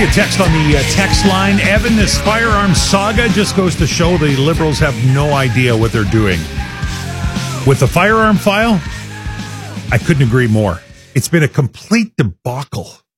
See a text on the text line. Evan, this firearm saga just goes to show the Liberals have no idea what they're doing. With the firearm file, I couldn't agree more. It's been a complete debacle.